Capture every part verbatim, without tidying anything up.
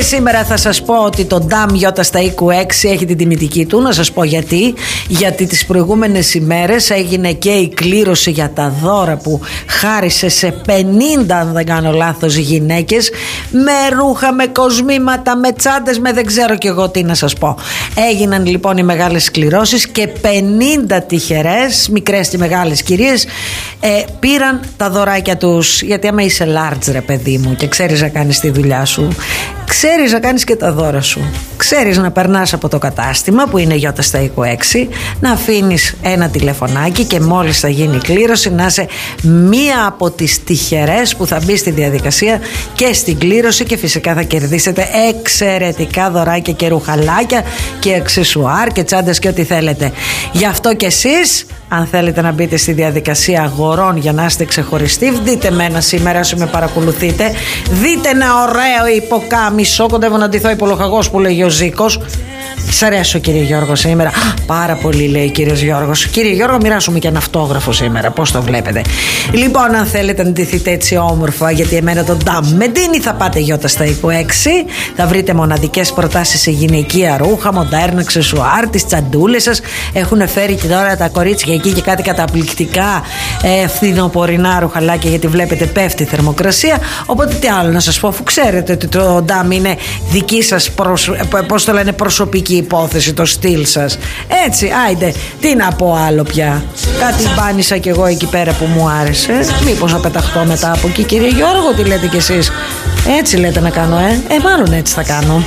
Και σήμερα θα σας πω ότι το Νταμ Γιώτα στα είκου έξι έχει την τιμητική του. Να σας πω γιατί. Γιατί τις προηγούμενες ημέρες έγινε και η κλήρωση για τα δώρα που χάρισε σε πενήντα, αν δεν κάνω λάθος, γυναίκες, με ρούχα, με κοσμήματα, με τσάντες, με δεν ξέρω κι εγώ τι να σας πω. Έγιναν λοιπόν οι μεγάλες κληρώσεις και πενήντα τυχερές, μικρές και μεγάλες κυρίες, ε, πήραν τα δωράκια τους. Γιατί άμα είσαι large, ρε παιδί μου, και ξέρεις να κάνεις τη δουλειά σου, ξέρεις να κάνεις και τα δώρα σου, ξέρεις να περνάς από το κατάστημα που είναι Γιώτα στα είκου έξι, να αφήνεις ένα τηλεφωνάκι και μόλις θα γίνει η κλήρωση να είσαι μία από τις τυχερές που θα μπει στη διαδικασία και στην κλήρωση, και φυσικά θα κερδίσετε εξαιρετικά δωράκια και ρουχαλάκια και αξεσουάρ και τσάντες και ό,τι θέλετε. Γι' αυτό και εσείς, αν θέλετε να μπείτε στη διαδικασία αγορών για να είστε ξεχωριστοί, δείτε με ένα σήμερα όσο με παρακολουθείτε. Δείτε ένα ωραίο υποκάμισο. Κοντεύω να ντυθώ υπολογαγός που λέγει ο Ζήκος. Σ' αρέσω, κύριε Γιώργο, σήμερα? Πάρα πολύ, λέει κύριος Γιώργος. Κύριε Γιώργο, μοιράσουμε και ένα αυτόγραφο σήμερα. Πώς το βλέπετε? Λοιπόν, αν θέλετε να ντυθείτε έτσι όμορφα, γιατί εμένα τον Νταμ με ντύνει, θα πάτε Γιώτα στα είκου έξι. Θα βρείτε μοναδικές προτάσεις σε γυναικεία ρούχα, μοντέρνα, αξεσουάρ, τις τσαντούλες σας. Έχουν φέρει και τώρα τα κορίτσια εκεί και κάτι καταπληκτικά ε, φθινοπορεινά ρουχαλάκια, γιατί βλέπετε πέφτει η θερμοκρασία. Οπότε τι άλλο να σας πω, αφού ξέρετε ότι το Νταμ είναι δική σας προσ... πώς το λένε, προσωπική υπόθεση, το στυλ σας. Έτσι, άιντε, τι να πω άλλο πια. Κάτι μπάνισα κι εγώ εκεί πέρα που μου άρεσε. Μήπως να πεταχτώ μετά από εκεί, κύριε Γιώργο? Τι λέτε κι εσείς? Έτσι λέτε να κάνω, ε? Ε, μάλλον έτσι θα κάνω.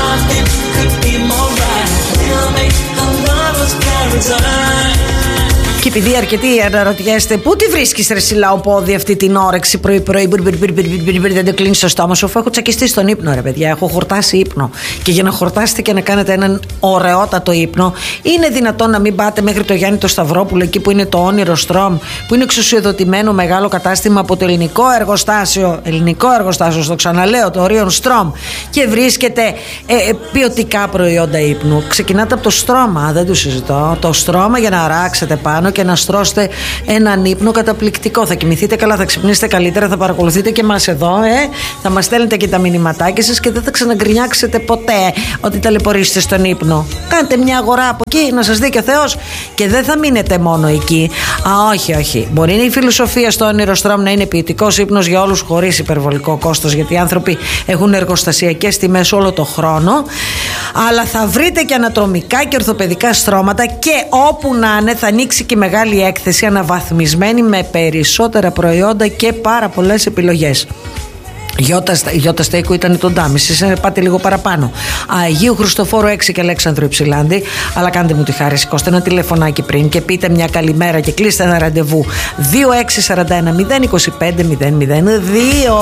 Και επειδή αρκετοί αναρωτιέστε πού τη βρίσκεις, ρε σιλαοπόδι, αυτή την όρεξη πρωί-πρωί, δεν το κλείνεις στο στόμα σου, αφού έχω τσακιστεί στον ύπνο, ρε παιδιά. Έχω χορτάσει ύπνο. Και για να χορτάσετε και να κάνετε έναν ωραιότατο ύπνο, είναι δυνατόν να μην πάτε μέχρι το Γιάννη το Σταυρόπουλο, εκεί που είναι το Όνειρο Στρομ, που είναι εξουσιοδοτημένο μεγάλο κατάστημα από το ελληνικό εργοστάσιο, ελληνικό εργοστάσιο, στο ξαναλέω, το Orion Strom, και βρίσκετε ε, ε, ποιοτικά προϊόντα ύπνου. Ξεκινάτε από το στρώμα, δεν το συζητώ. Το στρώμα για να αράξετε πάνω και να στρώσετε έναν ύπνο καταπληκτικό. Θα κοιμηθείτε καλά, θα ξυπνήσετε καλύτερα, θα παρακολουθείτε και εμάς εδώ, ε. θα μας στέλνετε και τα μηνυματάκια σας και δεν θα ξαναγκρινιάξετε ποτέ ότι ταλαιπωρήσετε στον ύπνο. Κάντε μια αγορά από εκεί, να σας δει και ο Θεός, και δεν θα μείνετε μόνο εκεί. Α, όχι, όχι. Μπορεί η φιλοσοφία στο Όνειρο Στρομ να είναι ποιητικός ύπνος για όλους χωρίς υπερβολικό κόστος, γιατί οι άνθρωποι έχουν εργοστασιακές τιμές όλο το χρόνο. Αλλά θα βρείτε και ανατομικά και ορθοπαιδικά στρώματα, και όπου να είναι θα ανοίξει και μεγάλη έκθεση αναβαθμισμένη με περισσότερα προϊόντα και πάρα πολλές επιλογές. Γιώτα στα είκου ήταν το Νταμ. Εσείς πάτε λίγο παραπάνω. Αγίου Χριστοφόρου έξι και Αλέξανδρου Υψηλάνδη. Αλλά κάντε μου τη χάρη, σηκώστε ένα τηλεφωνάκι πριν και πείτε μια καλημέρα και κλείστε ένα ραντεβού. δύο έξι τέσσερα ένα μηδέν δύο πέντε μηδέν μηδέν δύο.